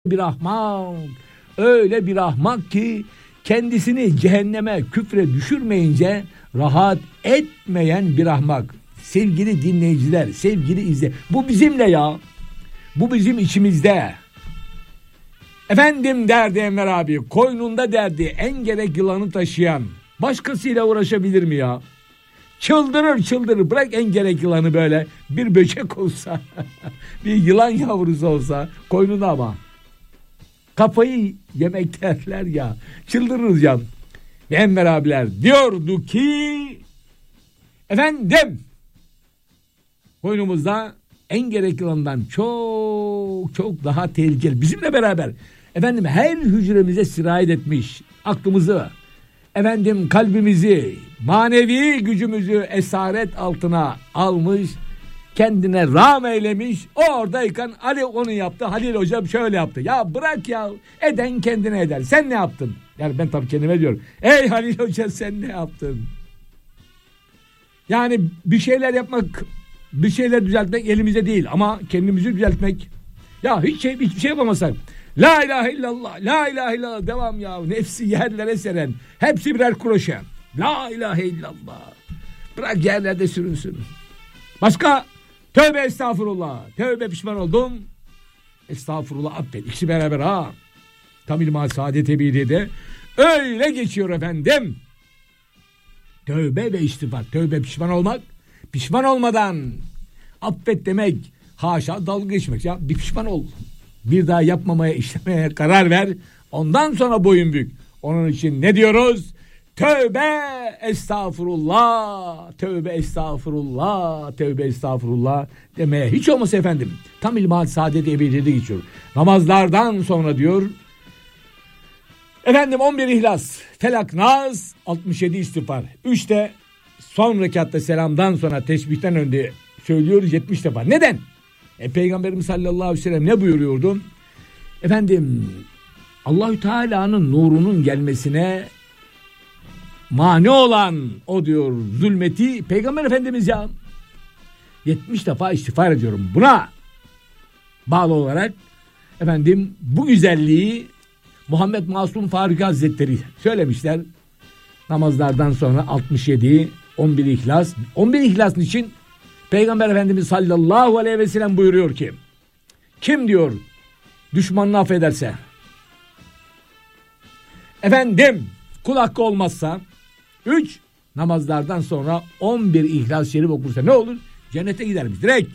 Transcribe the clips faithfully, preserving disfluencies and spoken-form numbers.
bir ahmak, öyle bir ahmak ki kendisini cehenneme, küfre düşürmeyince rahat etmeyen bir ahmak. Sevgili dinleyiciler, sevgili izle. Bu bizimle ya. Bu bizim içimizde. Efendim derdi Enver abi, koynunda derdi en gerek yılanı taşıyan başkasıyla uğraşabilir mi ya? Çıldırır çıldırır. Bırak en gerek yılanı, böyle bir böcek olsa bir yılan yavrusu olsa koynunda, ama kafayı yemek derler ya, çıldırırız ya. Ve Enver abiler diyordu ki efendim koynumuzda en gerek yılandan çok çok daha tehlikeli, bizimle beraber efendim her hücremize sirayet etmiş, aklımızı, efendim kalbimizi, manevi gücümüzü esaret altına almış, kendine rağm eylemiş. Oradayken Ali onu yaptı, Halil hocam şöyle yaptı. Ya bırak ya, eden kendine eder. Sen ne yaptın? Yani ben tabii kendime diyorum. Ey Halil hoca, sen ne yaptın? Yani bir şeyler yapmak, bir şeyler düzeltmek elimizde değil, ama kendimizi düzeltmek. Ya hiç şey, hiçbir şey yapamasak. La ilahe illallah, la ilahe illallah devam ya. Nefsi yerlere seren. Hepsi birer kroşe. La ilahe illallah. Bırak yerlerde sürünsün. Başka? Tövbe estağfurullah. Tövbe pişman oldum. Estağfurullah affet. İkisi beraber ha. Tam ilma saadet ebidiyede öyle geçiyor efendim. Tövbe ve istiğfar. Tövbe pişman olmak. Pişman olmadan affet demek. Haşa dalga geçmek. Ya bir pişman ol. Bir daha yapmamaya, işlemeye karar ver. Ondan sonra boyun bük. Onun için ne diyoruz? Tövbe estağfurullah, tövbe estağfurullah, tövbe estağfurullah demeye hiç olmasa efendim tam ilmal saadet ebediyede geçiyor. Namazlardan sonra diyor efendim on bir İhlas, Felak, Nas, altmış yedi istiğfar. üçte son rekatta selamdan sonra tesbihten önce söylüyoruz yetmiş defa. Neden? E, Peygamberimiz sallallahu aleyhi ve sellem ne buyuruyordu? Efendim Allahü Teala'nın nurunun gelmesine mani olan o diyor zulmeti, Peygamber Efendimiz ya yetmiş defa istiğfar ediyorum. Buna bağlı olarak efendim bu güzelliği Muhammed Masum Faruki Hazretleri söylemişler. Namazlardan sonra altmış yedi, on bir İhlas. on bir İhlas'ın için Peygamber Efendimiz sallallahu aleyhi ve sellem buyuruyor ki kim diyor düşmanını affederse, efendim kul hakkı olmazsa, üç namazlardan sonra on bir İhlas-ı Şerif okursa ne olur? Cennete gidermiş direkt.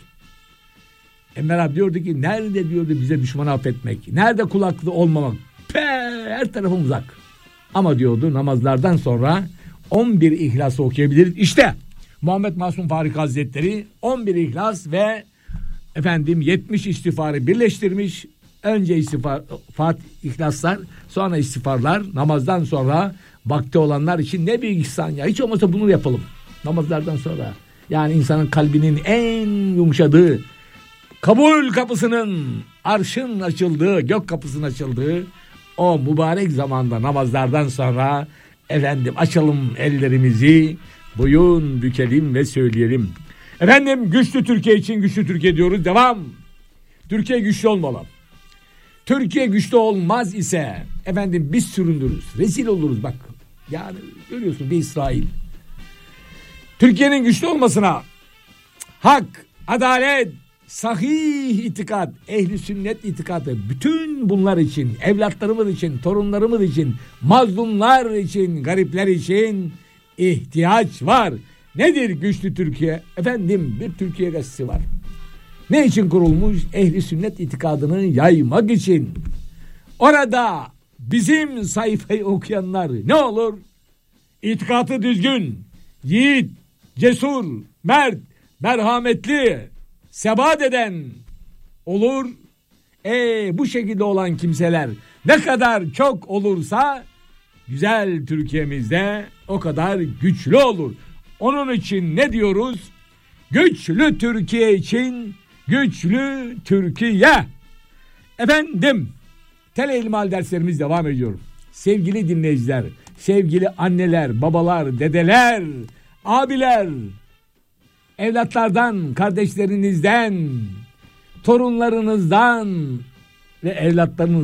Enver abi diyordu ki nerede diyordu bize düşmanı affetmek? Nerede kul hakkı olmamak? Pe, her tarafım uzak. Ama diyordu namazlardan sonra on bir İhlas'ı okuyabiliriz. İşte Muhammed Masum Faruki Hazretleri on bir İhlas ve efendim yetmiş istiğfarı birleştirmiş. Önce istiğfar, Fat İhlaslar, sonra istiğfarlar, namazdan sonra vakti olanlar için ne büyük ihsan ya. Hiç olmazsa bunu yapalım namazlardan sonra. Yani insanın kalbinin en yumuşadığı, kabul kapısının, arşın açıldığı, gök kapısının açıldığı o mübarek zamanda namazlardan sonra efendim açalım ellerimizi, boyun bükelim ve söyleyelim. Efendim güçlü Türkiye için güçlü Türkiye diyoruz. Devam. Türkiye güçlü olmalı. Türkiye güçlü olmaz ise efendim biz süründürürüz. Rezil oluruz bak. Yani görüyorsun bir İsrail. Türkiye'nin güçlü olmasına hak, adalet, sahih itikat, ehli sünnet itikadı, bütün bunlar için, evlatlarımız için, torunlarımız için, mazlumlar için, garipler için ihtiyaç var. Nedir güçlü Türkiye? Efendim bir Türkiye gazetesi var. Ne için kurulmuş? Ehli sünnet itikadını yaymak için. Orada bizim sayfayı okuyanlar ne olur? İtikadı düzgün, yiğit, cesur, mert, merhametli, sebat eden olur. E bu şekilde olan kimseler ne kadar çok olursa güzel Türkiye'mizde o kadar güçlü olur. Onun için ne diyoruz? Güçlü Türkiye için güçlü Türkiye. Efendim tele ilmihal derslerimiz devam ediyor. Sevgili dinleyiciler, sevgili anneler, babalar, dedeler, abiler, evlatlardan, kardeşlerinizden, torunlarınızdan ve evlatlarınızdan